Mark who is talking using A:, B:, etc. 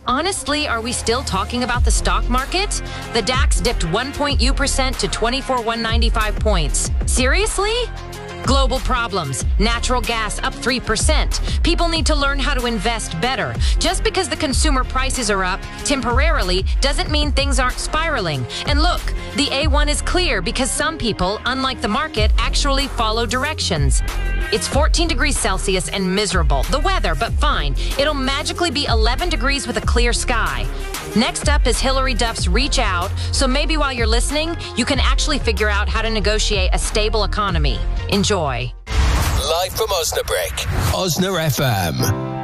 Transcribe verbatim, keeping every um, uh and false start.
A: Honestly, are we still talking about the stock market? The DAX dipped one point two percent to twenty-four thousand one hundred ninety-five points. Seriously? Global problems. Natural gas up three percent. People need to learn how to invest better. Just because the consumer prices are up temporarily doesn't mean things aren't spiraling. And look, the A one is clear because some people, unlike the market, actually follow directions. It's fourteen degrees Celsius and miserable. The weather, but fine. It'll magically be eleven degrees with a clear sky. Next up is Hillary Duff's Reach Out, so maybe while you're listening, you can actually figure out how to negotiate a stable economy. Enjoy.
B: Live from Osnabrück, Osna F M.